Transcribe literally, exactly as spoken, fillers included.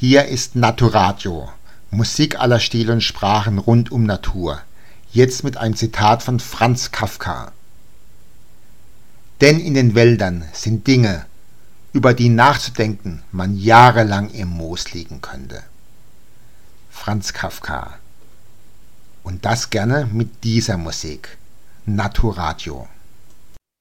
Hier ist Naturadio, Musik aller Stile und Sprachen rund um Natur. Jetzt mit einem Zitat von Franz Kafka. Denn in den Wäldern sind Dinge, über die nachzudenken man jahrelang im Moos liegen könnte. Franz Kafka. Und das gerne mit dieser Musik. Naturadio.